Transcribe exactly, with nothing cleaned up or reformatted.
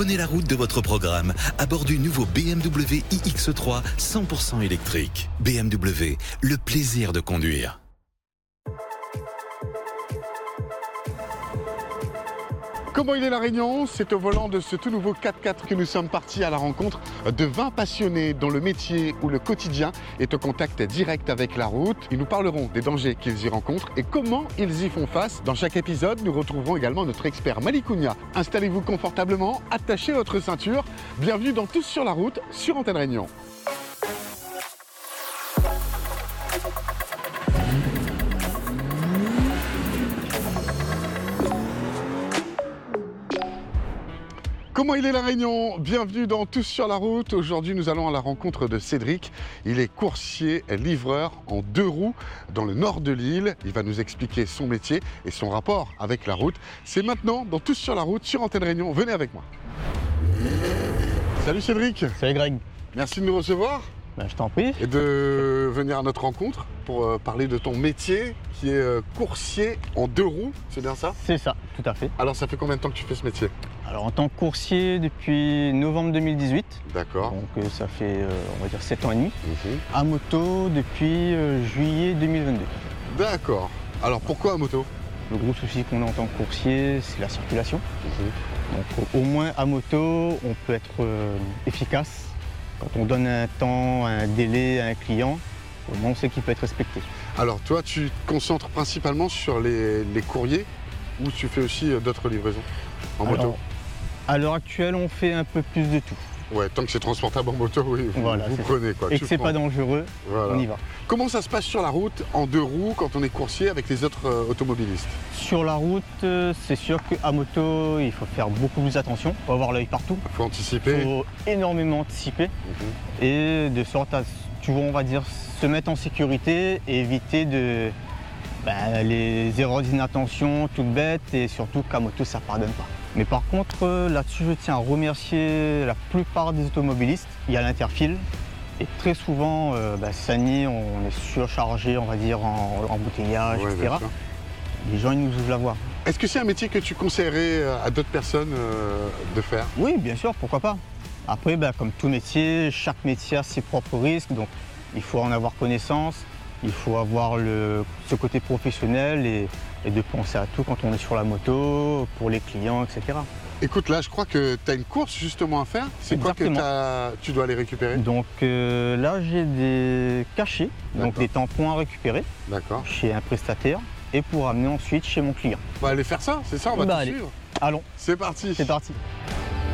Prenez la route de votre programme à bord du nouveau B M W i X trois cent pour cent électrique. B M W, le plaisir de conduire. Comment il est la Réunion? C'est au volant de ce tout nouveau quatre-quatre que nous sommes partis à la rencontre de vingt passionnés dont le métier ou le quotidien est au contact direct avec la route. Ils nous parleront des dangers qu'ils y rencontrent et comment ils y font face. Dans chaque épisode, nous retrouverons également notre expert Malikounia. Installez-vous confortablement, attachez votre ceinture. Bienvenue dans Tous sur la route sur Antenne Réunion. Comment il est la Réunion? Bienvenue dans Tous sur la route. Aujourd'hui, nous allons à la rencontre de Cédric. Il est coursier et livreur en deux roues dans le nord de l'île. Il va nous expliquer son métier et son rapport avec la route. C'est maintenant dans Tous sur la route sur Antenne Réunion. Venez avec moi. Salut Cédric. Salut Greg. Merci de nous recevoir. Ben, je t'en prie. Et de venir à notre rencontre pour euh, parler de ton métier qui est euh, coursier en deux roues. C'est bien ça? C'est ça, tout à fait. Alors, ça fait combien de temps que tu fais ce métier? Alors en tant que coursier depuis novembre deux mille dix-huit, D'accord. donc euh, ça fait euh, on va dire sept ans et demi. Mmh. À moto depuis euh, juillet deux mille vingt-deux. D'accord. Alors pourquoi à moto? Le gros souci qu'on a en tant que coursier, c'est la circulation. Mmh. Donc au moins à moto, on peut être euh, efficace. Quand on donne un temps, un délai à un client, au moins on sait qu'il peut être respecté. Alors toi, tu te concentres principalement sur les, les courriers ou tu fais aussi d'autres livraisons en Alors, moto? À l'heure actuelle, on fait un peu plus de tout. Ouais, tant que c'est transportable en moto, oui, vous, Voilà, vous c'est prenez quoi. Et tu que c'est prends. pas dangereux, Voilà. on y va. Comment ça se passe sur la route en deux roues quand on est coursier avec les autres euh, automobilistes? Sur la route, euh, c'est sûr qu'à moto, il faut faire beaucoup plus attention. Il faut avoir l'œil partout. Il faut anticiper. Il faut énormément anticiper. Mmh. Et de sorte à toujours, on va dire, se mettre en sécurité et éviter de, ben, les erreurs d'inattention toutes bêtes et surtout qu'à moto, ça ne pardonne pas. Mais par contre, euh, là-dessus, je tiens à remercier la plupart des automobilistes. Il y a l'interfile. Et très souvent, euh, bah, Sani, on est surchargé, on va dire, en embouteillage, Ouais, et cetera. Les gens, ils nous ouvrent la voie. Est-ce que c'est un métier que tu conseillerais à d'autres personnes euh, de faire? Oui, bien sûr, pourquoi pas. Après, bah, comme tout métier, chaque métier a ses propres risques, donc il faut en avoir connaissance, il faut avoir le, ce côté professionnel et, et de penser à tout quand on est sur la moto, pour les clients, et cetera. Écoute, là, je crois que tu as une course justement à faire. C'est quoi que t'as- tu dois aller récupérer? Donc euh, là, j'ai des cachets, donc D'accord. des tampons à récupérer D'accord. chez un prestataire et pour amener ensuite chez mon client. On va aller faire ça, c'est ça? On va Bah, te allez. suivre. Allons, C'est parti. c'est parti.